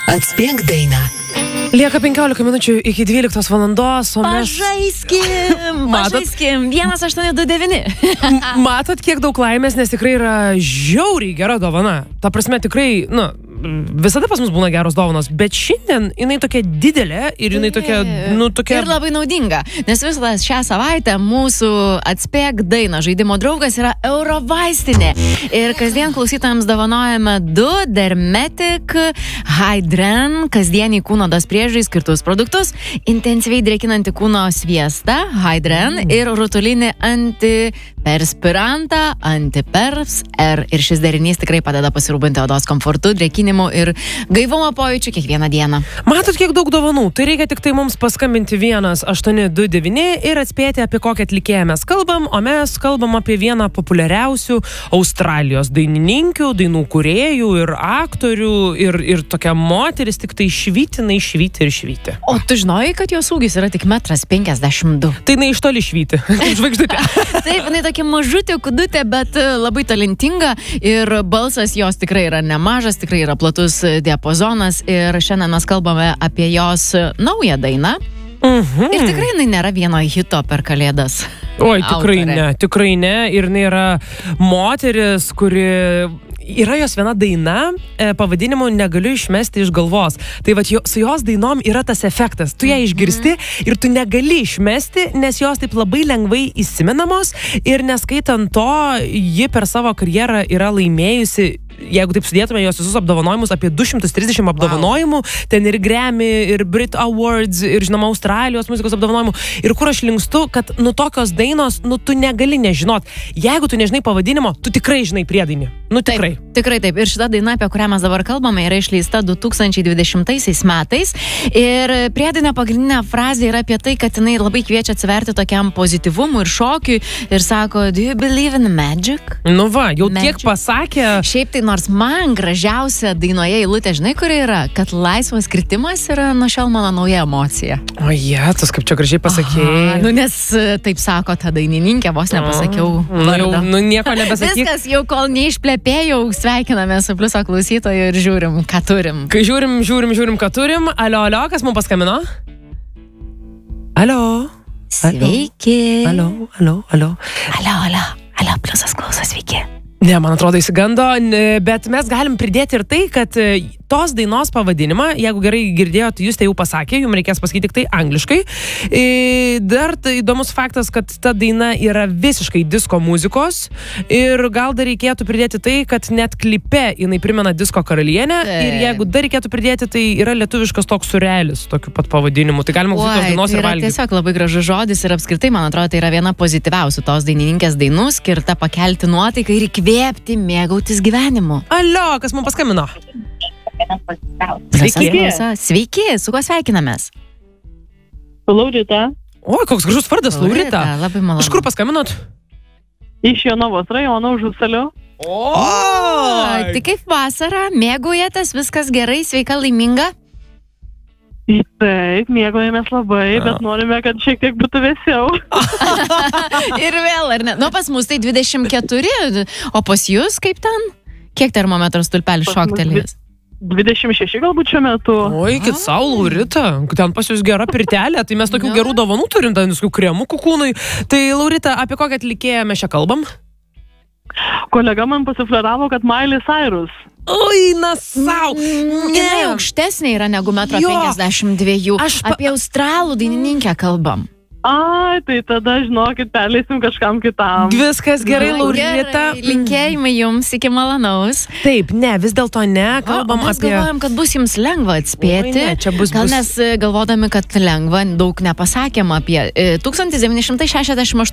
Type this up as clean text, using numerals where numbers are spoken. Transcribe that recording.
Atspėk dainą. Lieka 15 minučių iki 12 valandos, o mes... Pažaiskim, 1829. Matot, kiek daug laimės, nes tikrai yra žiauriai gera dovana. Ta prasme, tikrai, visada pas mus būna geros dovanos, bet šiandien jinai tokia didelė ir jinai tokia, tokia... Ir labai naudinga, nes visada šią savaitę mūsų Atspėk dainą žaidimo draugas yra Eurovaistinė. Ir kasdien klausytojams dovanojame 2 Dermetic Hydren kasdienį kūno odos priežiūrai skirtus produktus, intensyviai drėkinantį kūno sviestą Hydren ir rutulinį antiperspirantą Antiperps R. Ir šis derinys tikrai padeda pasirūpinti odos komfortu, drėkinimu ir gaivumo pojūčiu kiekvieną dieną. Matot, kiek daug dovanų. Tai reikia tik tai mums paskambinti 1829 ir atspėti, apie kokią atlikėją mes kalbam, o mes kalbam apie vieną populiariausių Australijos dainininkių, dainų kūrėjų ir aktorių ir tokia moteris tik tai švyti ir švyti. O tu žinojai, kad jos ūgis yra tik 1,52 m? Tai jinai iš toli švyti, kaip žvaigždutė. Taip, jinai tokia mažutė, kudutė, bet labai talentinga ir balsas jos tikrai yra nemažas, tikrai yra platus diapazonas ir šiandien mes kalbame apie jos naują dainą. Ir tikrai jinai nėra vieno hito per Kalėdas. Oi, tikrai ne. Ir jinai yra moteris, kuri... Yra jos viena daina, pavadinimu Negaliu išmesti iš galvos. Tai va, su jos dainom yra tas efektas. Tu ją išgirsti ir tu negali išmesti, nes jos taip labai lengvai įsimenamos ir neskaitant to, ji per savo karjerą yra laimėjusi, jeigu taip sudėtume jos visus apdovanojimus, apie 230 apdovanojimų, ten ir Grammy, ir Brit Awards, ir žinoma Australijos muzikos apdovanojimų. Ir kur aš linkstu, kad tokios dainos, tu negali nežinot. Jeigu tu nežinai pavadinimo, tu tikrai žinai priedainį. Tikrai. Tikrai taip. Ir šita daina, apie kurią mes dabar kalbame, yra išleista 2020 metais. Ir priedainio pagrindinė frazė yra apie tai, kad jinai labai kviečia atsiverti tokiam pozityvumui ir šokiui ir sako, do you believe in magic? Tiek pasakė. Šiaip tai nors man gražiausia dainoje eilutė, žinai, kuri yra, kad laisvas kritimas yra nuo šiol mano nauja emocija. O tas kaip čia gražiai pasakėjai. Nes taip sako ta dainininkė, vos nepasakiau vardą. Nieko nebesakyk. Viskas, jau kol neišplepėjau, sveikiname su Pliuso klausytoju ir žiūrim, ką turim. Kai žiūrim, ką turim. Alio, kas mums paskambino? Alio. Sveiki. Alio. Pliusas klauso, sveiki. Ne, man atrodo įsigando, bet mes galim pridėti ir tai, kad tos dainos pavadinimą, jeigu gerai girdėjote, jūs tai jau pasakė, jums reikės pasakyti tik tai angliškai. Dar tai įdomus faktas, kad ta daina yra visiškai disko muzikos ir gal dar reikėtų pridėti tai, kad net klipe jinai primena disko karalienę ir jeigu dar reikėtų pridėti, tai yra lietuviškas toks surelis, tokiu pat pavadinimu. Tai galima būti tos dainos ir valgyti. Tai yra tiesiog labai gražus žodis ir apskritai, man atrodo, tai yra viena pozityviausių tos dainininkės dainų, skirta pakelti nuotaiką ir įkvėpti, mėgautis gyvenimu. Alio, kas mums paskambino? Sveiki, su kuo sveikinamės? Laurita. Oi, koks gražus vardas, Laurita. Labai malonu. Iš kur paskambinot? Iš Jonavos rajono, Užupsalio. Tai kaip vasara, mėgaujatės, viskas gerai, sveika, laiminga? Taip, mėgaujamės labai, bet norime, kad šiek tiek būtų vėsiau. Ir vėl, ar ne? Pas mus tai 24, o pas jūs kaip ten? Kiek termometras stulpelis šoktelės? 26 galbūt šiuo metu. Oi, kit sau, Laurita. Ten pas jūs gera pirtelė, tai mes tokių gerų dovanų turim, ten visokių kremų kūnui. Tai, Laurita, apie kokią atlikėją mes čia kalbam? Kolega man pasifleravo, kad Miley Cyrus. Oi, sau! Jinai aukštesnė yra negu 1,52 m. Apie australų dainininkę kalbam. Ai, tai tada, žinokit, perleisim kažkam kitam. Viskas gerai, Laurita. Linkėjimai jums, iki malonaus. Taip, ne, vis dėlto ne, kalbam mes apie... galvojam, kad bus jums lengva atspėti. Oi, ne, čia bus... Gal mes galvodami, kad lengva, daug nepasakėm apie 1968